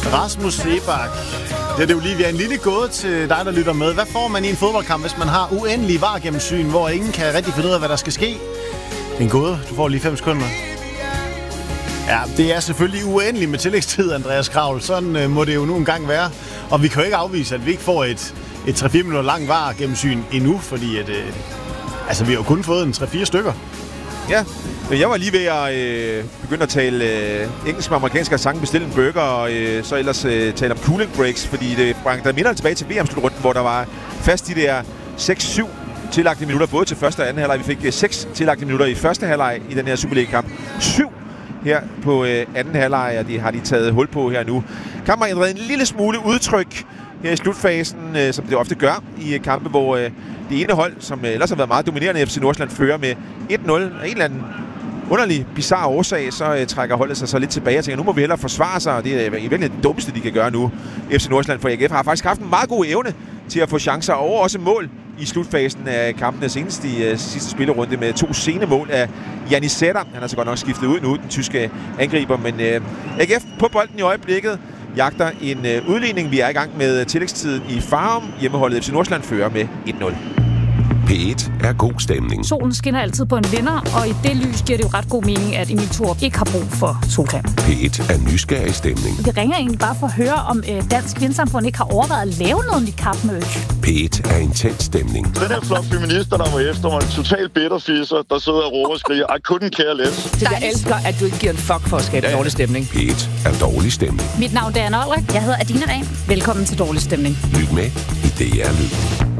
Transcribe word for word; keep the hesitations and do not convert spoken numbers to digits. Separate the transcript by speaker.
Speaker 1: Rasmus Sebak. Det er det jo lige, vi er en lille gåde til dig, der lytter med. Hvad får man i en fodboldkamp, hvis man har uendelig var gennemsyn, hvor ingen kan rigtig finde ud af, hvad der skal ske? Det er en gåde. Du får lige fem sekunder. Ja, det er selvfølgelig uendeligt med tillægstid, Andreas Kravl. Sådan øh, må det jo nu engang være. Og vi kan jo ikke afvise, at vi ikke får et, et tre fire minutter lang var gennemsyn endnu, fordi at, øh, altså, vi har jo kun fået en tre fire stykker.
Speaker 2: Ja, men jeg var lige ved at øh, begynde at tale øh, engelsk med amerikansk sang, bestille en burger, og øh, så ellers øh, tale om cooling breaks, fordi det brang der minder tilbage til V M-slutrunden, hvor der var fast de der seks syv tillagte minutter, både til første og anden halvleg. Vi fik øh, seks tillagte minutter i første halvleg i den her Superliga-kamp. syv her på øh, anden halvleg, og det har de taget hul på her nu. Kampen har ændret en lille smule udtryk her i slutfasen, øh, som det ofte gør i øh, kampe, hvor øh, det ene hold, som øh, ellers har været meget dominerende, F C Nordsjælland, fører med et nul. Af en eller anden underlig, bizarre årsag, så øh, trækker holdet sig så lidt tilbage og tænker, nu må vi hellere forsvare sig, og det er øh, i virkeligheden det dummeste, de kan gøre nu. F C Nordsjælland for A G F har faktisk haft en meget god evne til at få chancer og også mål i slutfasen af kampene, senest i øh, sidste spillerunde med to sene mål af Jannis Sætter. Han har så godt nok skiftet ud nu, den tyske angriber, men øh, A G F på bolden i øjeblikket jagter en øh, udligning. Vi er i gang med tillægstiden i Farum. Hjemmeholdet F C Nordsjælland fører med et nul.
Speaker 3: P et er god stemning.
Speaker 4: Solen skinner altid på en vinder, og i det lys giver det jo ret god mening, at Emil Thorup ikke har brug for solcreme.
Speaker 3: P et er nysgerrig stemning.
Speaker 4: Vi ringer egentlig bare for at høre, om øh, Dansk Vindsamfund ikke har overvejet at lave noget i kampmøde.
Speaker 3: P et er intens stemning.
Speaker 5: Den her flok feminister, der var efter mig, en total bitterfisser, der sidder og råber og skriger, I couldn't care less.
Speaker 6: Jeg elsker, at du ikke giver en fuck for at skabe dårlig stemning.
Speaker 3: P et er dårlig stemning.
Speaker 4: Mit navn er Anna Olrik. Jeg hedder Adina Dahm. Velkommen til Dårlig Stemning.
Speaker 3: Lyt med i D R Lyd.